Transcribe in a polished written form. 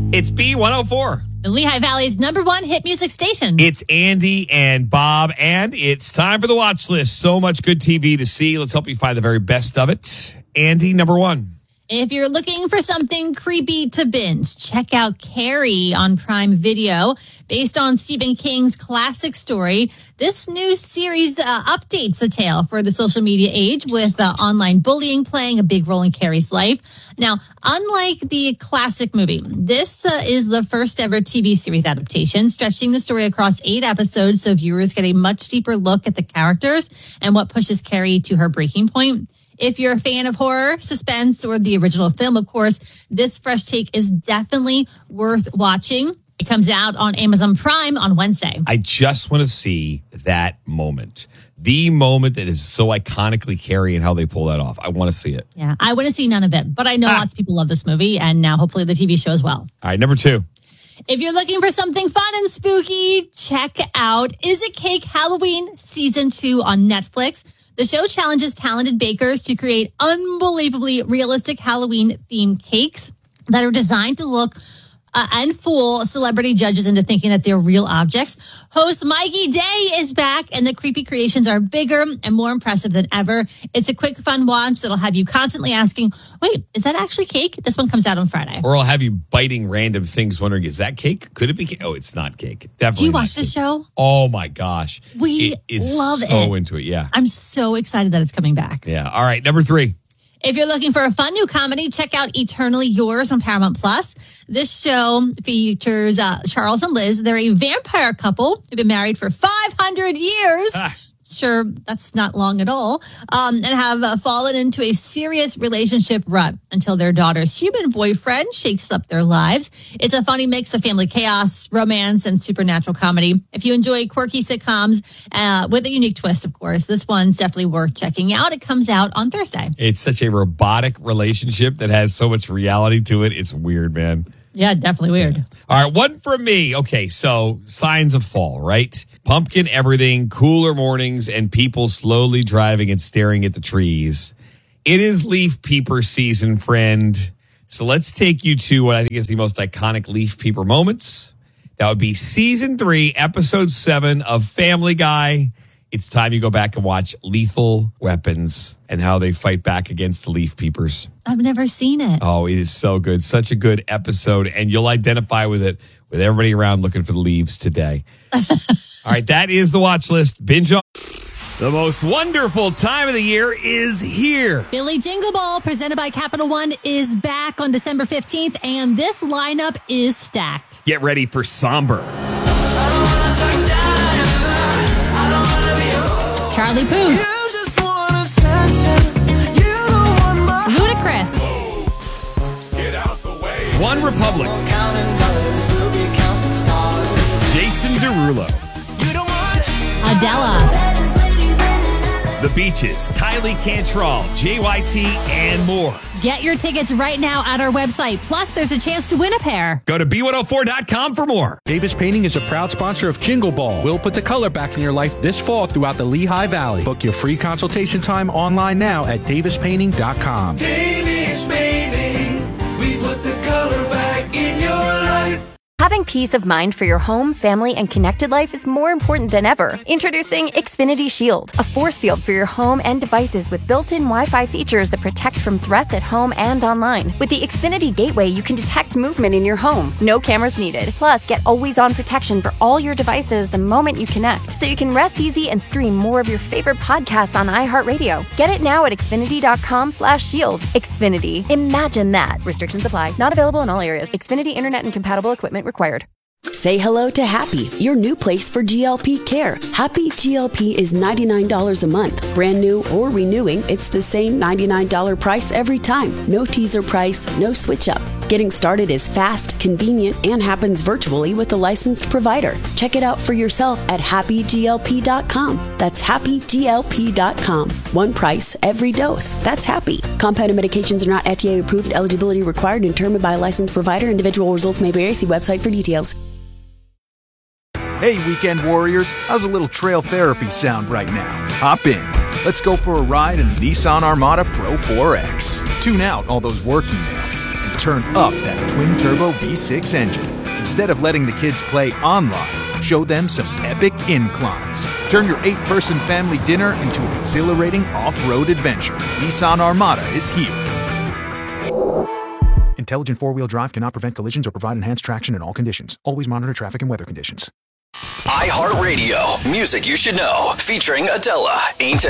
It's B104. The Lehigh Valley's #1 hit music station. It's Andy and Bob, and it's time for the watch list. So much good TV to see. Let's help you find the very best of it. Andy, #1. If you're looking for something creepy to binge, check out Carrie on Prime Video. Based on Stephen King's classic story, this new series updates the tale for the social media age with online bullying playing a big role in Carrie's life. Now, unlike the classic movie, this is the first ever TV series adaptation, stretching the story across 8 episodes so viewers get a much deeper look at the characters and what pushes Carrie to her breaking point. If you're a fan of horror, suspense, or the original film, of course, this fresh take is definitely worth watching. It comes out on Amazon Prime on Wednesday. I just want to see that moment. The moment that is so iconically Carrie and how they pull that off. I want to see it. Yeah, I want to see none of it, but I know lots of people love this movie, and now hopefully the TV show as well. All right, #2. If you're looking for something fun and spooky, check out Is It Cake Halloween Season 2 on Netflix. The show challenges talented bakers to create unbelievably realistic Halloween-themed cakes that are designed to look and fool celebrity judges into thinking that they're real objects. Host Mikey Day is back, and the creepy creations are bigger and more impressive than ever. It's a quick, fun watch that'll have you constantly asking, wait, is that actually cake? This one comes out on Friday. Or I'll have you biting random things, wondering, is that cake? Could it be cake? Oh, it's not cake. Definitely. Do you watch this show? Oh, my gosh. We love it. So into it, yeah. I'm so excited that it's coming back. Yeah. All right, #3. If you're looking for a fun new comedy, check out Eternally Yours on Paramount Plus. This show features Charles and Liz. They're a vampire couple who've been married for 500 years. Sure, that's not long at all. And have fallen into a serious relationship rut until their daughter's human boyfriend shakes up their lives. It's a funny mix of family chaos, romance, and supernatural comedy. If you enjoy quirky sitcoms with a unique twist, of course, this one's definitely worth checking out. It comes out on Thursday. It's such a robotic relationship that has so much reality to it. It's weird, man. Yeah, definitely weird. Yeah. All right, one for me. Okay, so signs of fall, right? Pumpkin everything, cooler mornings, and people slowly driving and staring at the trees. It is leaf peeper season, friend. So let's take you to what I think is the most iconic leaf peeper moments. That would be season 3, episode 7 of Family Guy. It's time you go back and watch Lethal Weapons and how they fight back against the leaf peepers. I've never seen it. Oh, it is so good. Such a good episode. And you'll identify with it with everybody around looking for the leaves today. All right, that is the watch list. Binge on. The most wonderful time of the year is here. Billy Jingle Ball, presented by Capital One, is back on December 15th, and this lineup is stacked. Get ready for Somber. Charlie Puth. Ludacris. One Republic. Jason Derulo. Adele. The Beaches, Kylie Cantrell, JYT, and more. Get your tickets right now at our website. Plus, there's a chance to win a pair. Go to B104.com for more. Davis Painting is a proud sponsor of Jingle Ball. We'll put the color back in your life this fall throughout the Lehigh Valley. Book your free consultation time online now at davispainting.com. Davis Painting, we put the color back in your life. Having peace of mind for your home, family, and connected life is more important than ever. Introducing Xfinity Shield, a force field for your home and devices with built-in Wi-Fi features that protect from threats at home and online. With the Xfinity Gateway, you can detect movement in your home. No cameras needed. Plus, get always-on protection for all your devices the moment you connect, so you can rest easy and stream more of your favorite podcasts on iHeartRadio. Get it now at Xfinity.com/shield. Xfinity. Imagine that. Restrictions apply. Not available in all areas. Xfinity Internet and compatible equipment required. Say hello to Happy, your new place for GLP care. Happy GLP is $99 a month. Brand new or renewing, it's the same $99 price every time. No teaser price, no switch up. Getting started is fast, convenient, and happens virtually with a licensed provider. Check it out for yourself at happyglp.com. That's happyglp.com. One price, every dose. That's Happy. Compounded medications are not FDA approved. Eligibility required and determined by a licensed provider. Individual results may vary. See website for details. Hey, weekend warriors, how's a little trail therapy sound right now? Hop in. Let's go for a ride in the Nissan Armada Pro 4X. Tune out all those work emails and turn up that twin-turbo V6 engine. Instead of letting the kids play online, show them some epic inclines. Turn your 8-person family dinner into an exhilarating off-road adventure. Nissan Armada is here. Intelligent four-wheel drive cannot prevent collisions or provide enhanced traction in all conditions. Always monitor traffic and weather conditions. iHeartRadio, music you should know, featuring Adela. Ain't